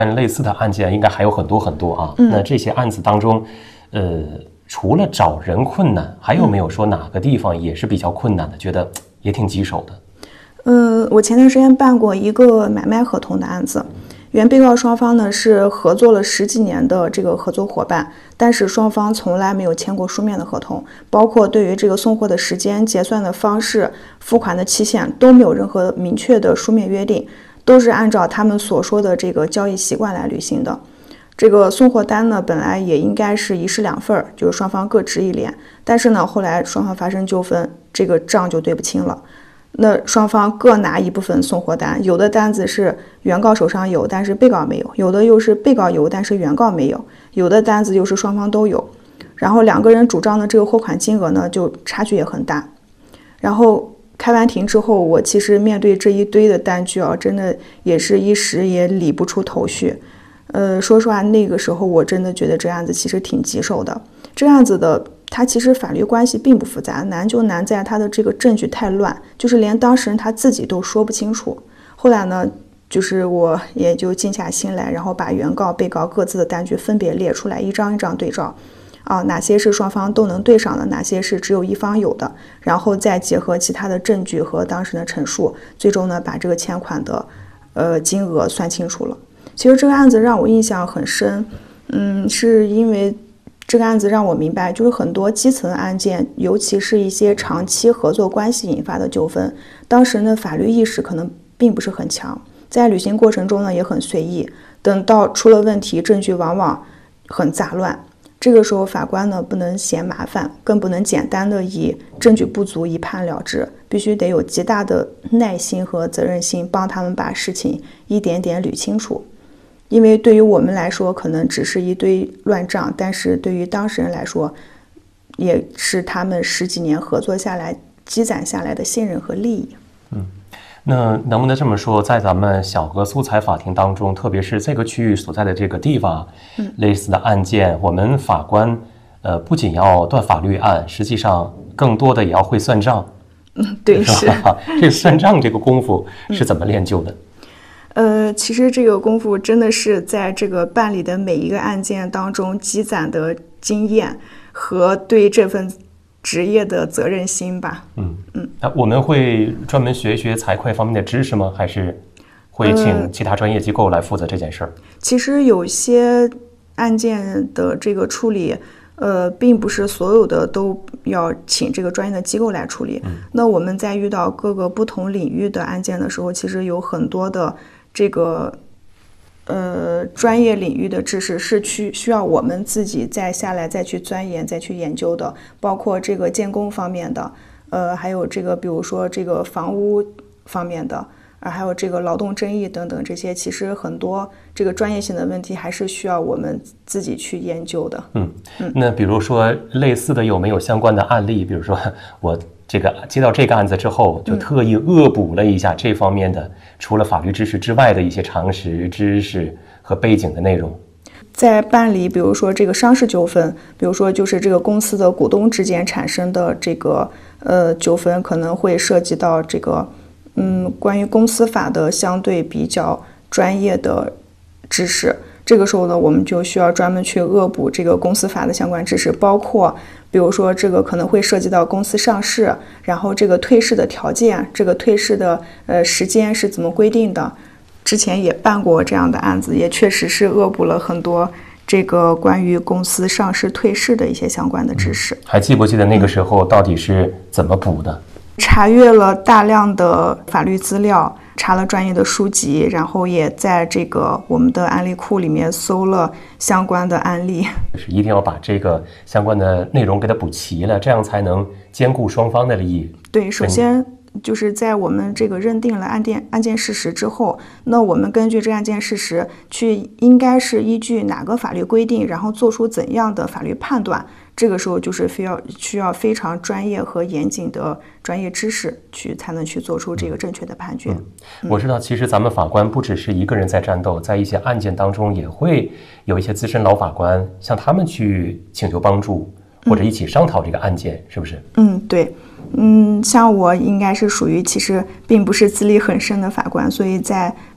类似的案件应该还有很多很多啊。那这些案子当中，除了找人困难，还有没有说哪个地方也是比较困难的，觉得也挺棘手的？ 我前段时间办过一个买卖合同的案子，原被告双方呢是合作了10几年的这个合作伙伴，但是双方从来没有签过书面的合同，包括对于这个送货的时间、结算的方式、付款的期限都没有任何明确的书面约定，都是按照他们所说的这个交易习惯来履行的。这个送货单呢，本来也应该是1式2份，就是双方各执一联，但是呢，后来双方发生纠纷，这个账就对不清了。那双方各拿一部分送货单，有的单子是原告手上有，但是被告没有；有的又是被告有，但是原告没有；有的单子又是双方都有。然后2个人主张的这个货款金额呢，就差距也很大。然后开完庭之后，我其实面对这一堆的单据啊，真的也是一时也理不出头绪。说实话，那个时候我真的觉得这案子其实挺棘手的。这案子的它其实法律关系并不复杂，难就难在它的这个证据太乱，就是连当事人他自己都说不清楚。后来呢，就是我也就静下心来，然后把原告、被告各自的单据分别列出来，一张一张对照。哪些是双方都能对上的，哪些是只有一方有的，然后再结合其他的证据和当事人的陈述，最终呢把这个欠款的金额算清楚了。其实这个案子让我印象很深，是因为这个案子让我明白，就是很多基层案件，尤其是一些长期合作关系引发的纠纷，当事人的法律意识可能并不是很强，在履行过程中呢也很随意，等到出了问题，证据往往很杂乱。这个时候法官呢不能嫌麻烦，更不能简单的以证据不足一判了之，必须得有极大的耐心和责任心，帮他们把事情一点点捋清楚。因为对于我们来说可能只是一堆乱账，但是对于当事人来说，也是他们10几年合作下来积攒下来的信任和利益。 那能不能这么说，在咱们小额素材法庭当中，特别是这个区域所在的这个地方，类似的案件，我们法官不仅要断法律案，实际上更多的也要会算账。 对，是吧？这算账这个功夫是怎么练就的？ 其实这个功夫真的是在这个办理的每一个案件当中积攒的经验和对这份职业的责任心吧。 我们会专门学一学财会方面的知识吗？还是会请其他专业机构来负责这件事儿？ 其实有些案件的这个处理，并不是所有的都要请这个专业的机构来处理。那我们在遇到各个不同领域的案件的时候，其实有很多的这个专业领域的知识是需要我们自己再下来再去钻研再去研究的，包括这个建工方面的，还有这个比如说这个房屋方面的，还有这个劳动争议等等，这些其实很多这个专业性的问题还是需要我们自己去研究的。 那比如说类似的有没有相关的案例？比如说我这个接到这个案子之后，就特意恶补了一下这方面的，除了法律知识之外的一些常识知识和背景的内容。 在办理比如说这个商事纠纷，比如说就是这个公司的股东之间产生的这个纠纷，可能会涉及到这个关于公司法的相对比较专业的知识。这个时候呢，我们就需要专门去恶补这个公司法的相关知识，包括比如说这个可能会涉及到公司上市，然后这个退市的条件，这个退市的时间是怎么规定的。之前也办过这样的案子，也确实是恶补了很多这个关于公司上市退市的一些相关的知识。 还记不记得那个时候到底是怎么补的？ 查阅了大量的法律资料，查了专业的书籍，然后也在这个我们的案例库里面搜了相关的案例。 就是一定要把这个相关的内容给它补齐了，这样才能兼顾双方的利益。 对，首先就是在我们这个认定了案件事实之后，那我们根据这案件事实去应该是依据哪个法律规定，然后做出怎样的法律判断，这个时候就是需要非常专业和严谨的专业知识才能去做出这个正确的判决。 我知道其实咱们法官不只是一个人在战斗，在一些案件当中也会有一些资深老法官向他们去请求帮助，或者一起商讨这个案件，是不是？ 对。像我应该是属于其实并不是资历很深的法官，所以在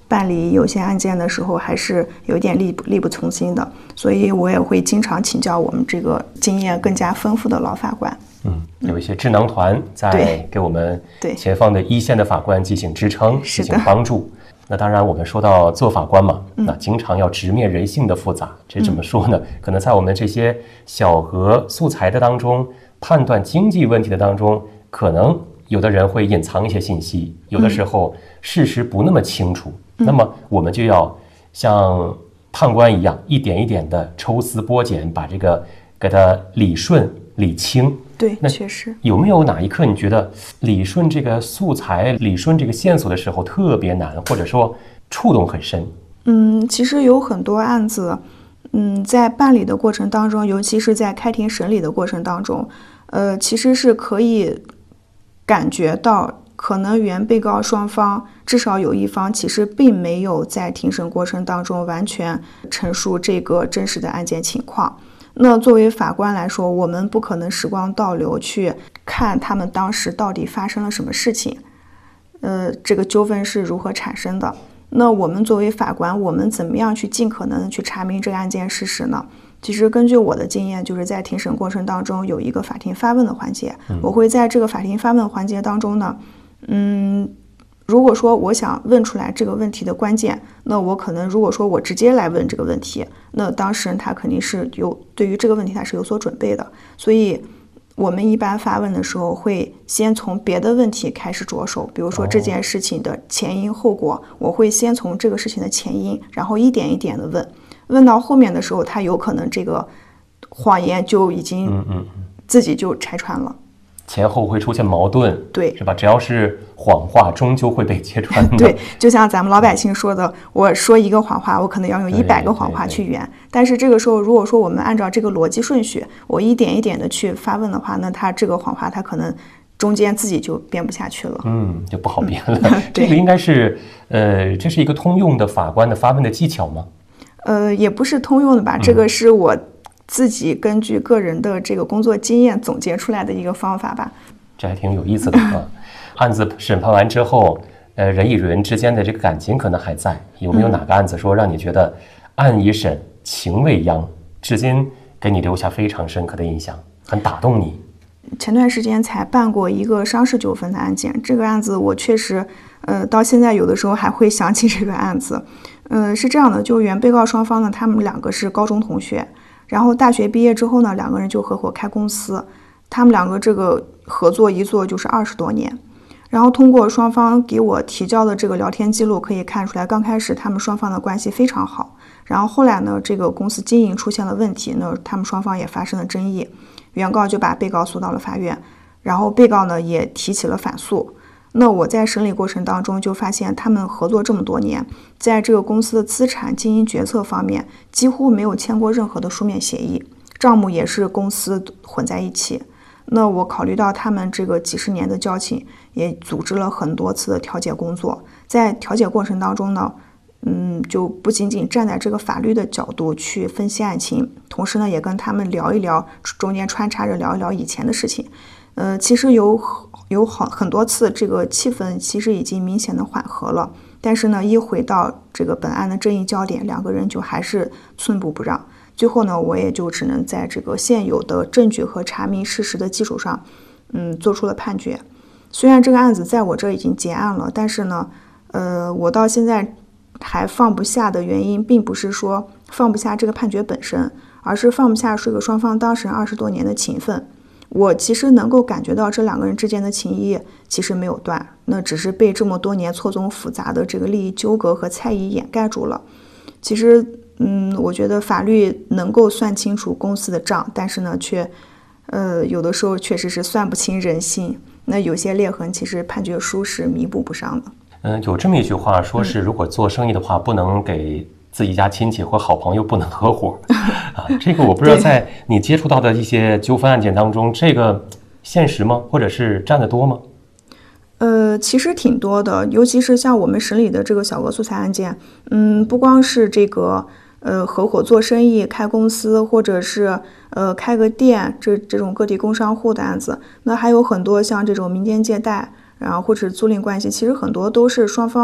办理有些案件的时候，还是有点力不从心的，所以我也会经常请教我们这个经验更加丰富的老法官。 有一些智囊团在给我们前方的一线的法官进行支撑，进行帮助。那当然，我们说到做法官嘛，那经常要直面人性的复杂。这怎么说呢？可能在我们这些小额素材的当中，判断经济问题的当中，可能有的人会隐藏一些信息，有的时候事实不那么清楚。那么我们就要像判官一样，一点一点的抽丝剥茧，把这个给它理顺理清。 对，那确实。 有没有哪一刻你觉得理顺这个素材、理顺这个线索的时候特别难，或者说触动很深？ 其实有很多案子，在办理的过程当中，尤其是在开庭审理的过程当中，其实是可以感觉到，可能原被告双方至少有一方其实并没有在庭审过程当中完全陈述这个真实的案件情况。那作为法官来说，我们不可能时光倒流去看他们当时到底发生了什么事情，这个纠纷是如何产生的。那我们作为法官，我们怎么样去尽可能的去查明这个案件事实呢？其实根据我的经验，就是在庭审过程当中有一个法庭发问的环节，我会在这个法庭发问环节当中呢，如果说我想问出来这个问题的关键，那我可能如果说我直接来问这个问题，那当事人他肯定是对于这个问题他是有所准备的，所以我们一般发问的时候会先从别的问题开始着手，比如说这件事情的前因后果，我会先从这个事情的前因，然后一点一点的问到后面的时候，他有可能这个谎言就已经自己就拆穿了。 前后会出现矛盾， 对， 是吧？只要是谎话，终究会被揭穿的。 对，就像咱们老百姓说的，我说一个谎话，我可能要用100个谎话去圆。但是这个时候，如果说我们按照这个逻辑顺序，我一点一点的去发问的话，那他这个谎话，他可能中间自己就编不下去了。 就不好编了。这个应该是，这是一个通用的法官的发问的技巧吗？ 也不是通用的吧，这个是我自己根据个人的这个工作经验总结出来的一个方法吧。 这还挺有意思的啊。案子审判完之后，人与人之间的这个感情可能还在，有没有哪个案子说让你觉得案已审情未央，至今给你留下非常深刻的印象，很打动你？ 前段时间才办过一个商事纠纷的案件，这个案子我确实到现在有的时候还会想起这个案子。是这样的，就原被告双方呢，他们2个是高中同学，然后大学毕业之后呢，2个人就合伙开公司，他们2个这个合作一做就是20多年。然后通过双方给我提交的这个聊天记录可以看出来，刚开始他们双方的关系非常好，然后后来呢，这个公司经营出现了问题，那他们双方也发生了争议，原告就把被告诉到了法院，然后被告呢也提起了反诉。那我在审理过程当中就发现，他们合作这么多年，在这个公司的资产经营决策方面几乎没有签过任何的书面协议，账目也是公司混在一起。那我考虑到他们这个几十年的交情，也组织了很多次的调解工作。在调解过程当中呢，就不仅仅站在这个法律的角度去分析案情，同时呢，也跟他们聊一聊，中间穿插着聊一聊以前的事情。其实有很多次，这个气氛其实已经明显的缓和了，但是呢，一回到这个本案的争议焦点，2个人就还是寸步不让。最后呢，我也就只能在这个现有的证据和查明事实的基础上，做出了判决。虽然这个案子在我这已经结案了，但是呢，我到现在还放不下的原因，并不是说放不下这个判决本身，而是放不下这个双方当事人20多年的情分。我其实能够感觉到这2个人之间的情谊其实没有断，那只是被这么多年错综复杂的这个利益纠葛和猜疑掩盖住了。其实我觉得法律能够算清楚公司的账，但是呢，却有的时候确实是算不清人心。那有些裂痕，其实判决书是弥补不上的。 有这么一句话，说是如果做生意的话，不能给自己家亲戚或好朋友不能合伙啊。这个我不知道在你接触到的一些纠纷案件当中，这个现实吗？或者是占得多吗？ 其实挺多的，尤其是像我们审理的这个小额素材案件，不光是这个合伙做生意、开公司，或者是开个店这种个体工商户的案子，那还有很多像这种民间借贷，然后或者租赁关系，其实很多都是双方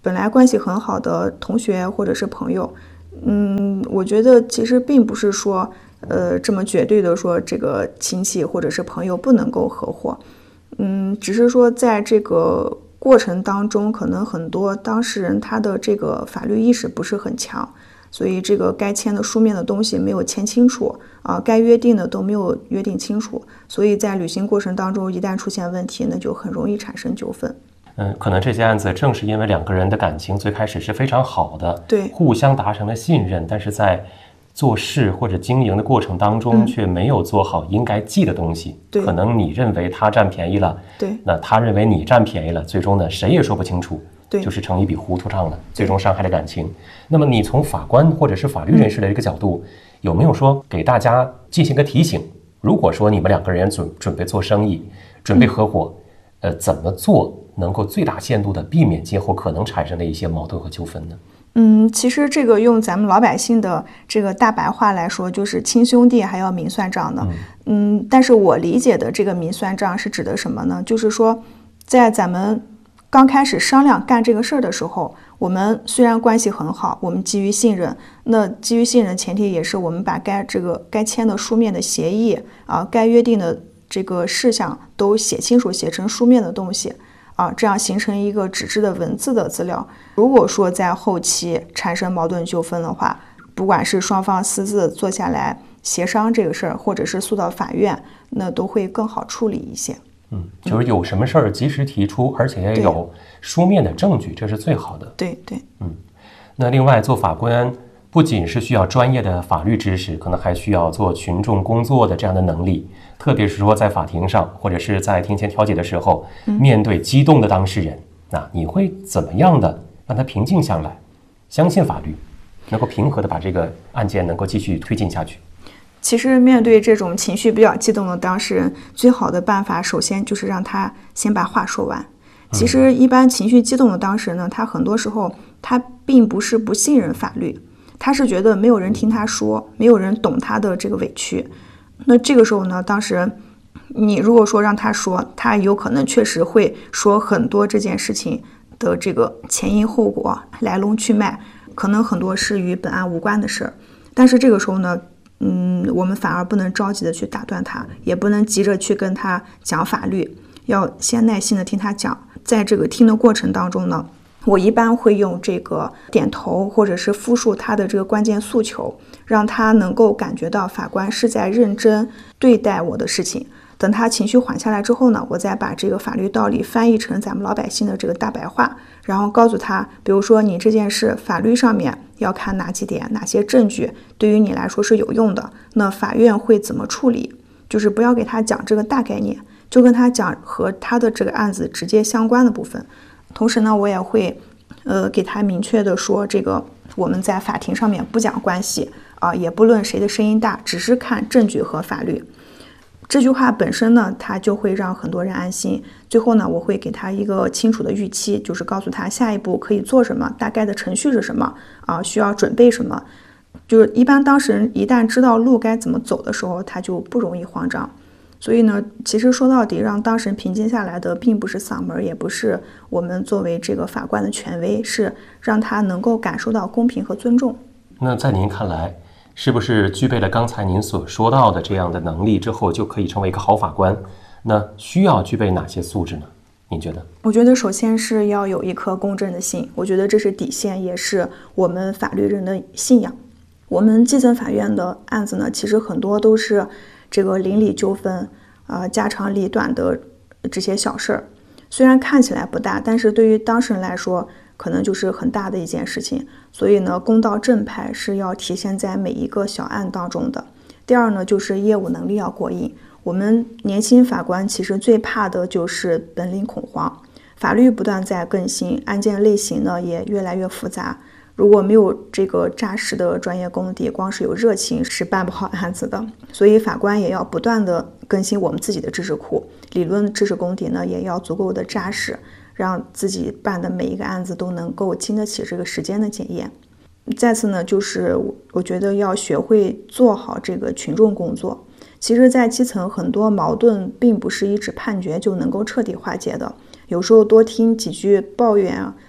本来关系很好的同学或者是朋友，我觉得其实并不是说这么绝对的说这个亲戚或者是朋友不能够合伙，只是说在这个过程当中，可能很多当事人他的这个法律意识不是很强，所以这个该签的书面的东西没有签清楚该约定的都没有约定清楚，所以在履行过程当中一旦出现问题，那就很容易产生纠纷。 可能这些案子正是因为两个人的感情最开始是非常好的， 对， 互相达成了信任，但是在做事或者经营的过程当中却没有做好应该记的东西， 对， 可能你认为他占便宜了， 对， 那他认为你占便宜了，最终呢谁也说不清楚， 对， 就是成一笔糊涂账了，最终伤害了感情。那么你从法官或者是法律人士的一个角度，有没有说给大家进行个提醒？如果说你们两个人准备做生意，准备合伙，怎么做能够最大限度的避免今后可能产生的一些矛盾和纠纷呢？ 其实这个用咱们老百姓的这个大白话来说，就是亲兄弟还要明算账的。但是我理解的这个明算账是指的什么呢？就是说，在咱们刚开始商量干这个事儿的时候，我们虽然关系很好，我们基于信任，那基于信任前提也是我们把该签的书面的协议该约定的这个事项都写清楚，写成书面的东西。这样形成一个纸质的文字的资料。如果说在后期产生矛盾纠纷的话，不管是双方私自坐下来协商这个事儿，或者是诉到法院，那都会更好处理一些。 就是有什么事儿及时提出，而且也有书面的证据，这是最好的。 对。 那另外做法官不仅是需要专业的法律知识，可能还需要做群众工作的这样的能力。特别是说在法庭上或者是在庭前调解的时候，面对激动的当事人，那你会怎么样的让他平静下来，相信法律，能够平和的把这个案件能够继续推进下去？ 其实面对这种情绪比较激动的当事人，最好的办法首先就是让他先把话说完。其实一般情绪激动的当事人呢，他很多时候他并不是不信任法律，他是觉得没有人听他说，没有人懂他的这个委屈。那这个时候呢，当事人你如果说让他说，他有可能确实会说很多这件事情的这个前因后果、来龙去脉，可能很多是与本案无关的事儿。但是这个时候呢，我们反而不能着急的去打断他，也不能急着去跟他讲法律，要先耐心的听他讲。在这个听的过程当中呢，我一般会用这个点头或者是复述他的这个关键诉求，让他能够感觉到法官是在认真对待我的事情。等他情绪缓下来之后呢，我再把这个法律道理翻译成咱们老百姓的这个大白话，然后告诉他，比如说你这件事法律上面要看哪几点，哪些证据对于你来说是有用的，那法院会怎么处理，就是不要给他讲这个大概念，就跟他讲和他的这个案子直接相关的部分。同时呢，我也会给他明确的说，这个我们在法庭上面不讲关系也不论谁的声音大，只是看证据和法律。这句话本身呢，他就会让很多人安心。最后呢，我会给他一个清楚的预期，就是告诉他下一步可以做什么，大概的程序是什么需要准备什么。就是一般当事人一旦知道路该怎么走的时候，他就不容易慌张。所以呢，其实说到底，让当事人平静下来的并不是嗓门，也不是我们作为这个法官的权威，是让他能够感受到公平和尊重。 那在您看来，是不是具备了刚才您所说到的这样的能力之后，就可以成为一个好法官？那需要具备哪些素质呢？您觉得？ 我觉得首先是要有一颗公正的心，我觉得这是底线，也是我们法律人的信仰。我们基层法院的案子呢，其实很多都是这个邻里纠纷家长里短的这些小事儿，虽然看起来不大，但是对于当事人来说可能就是很大的一件事情。所以呢，公道正派是要体现在每一个小案当中的。第二呢，就是业务能力要过硬。我们年轻法官其实最怕的就是本领恐慌，法律不断在更新，案件类型呢也越来越复杂。如果没有这个扎实的专业功底，光是有热情是办不好案子的。所以法官也要不断的更新我们自己的知识库，理论知识功底呢也要足够的扎实，让自己办的每一个案子都能够经得起这个时间的检验。再次呢，就是我觉得要学会做好这个群众工作。其实在基层很多矛盾并不是一纸判决就能够彻底化解的，有时候多听几句抱怨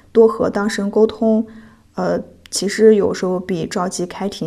多和当事人沟通，其实有时候比着急开庭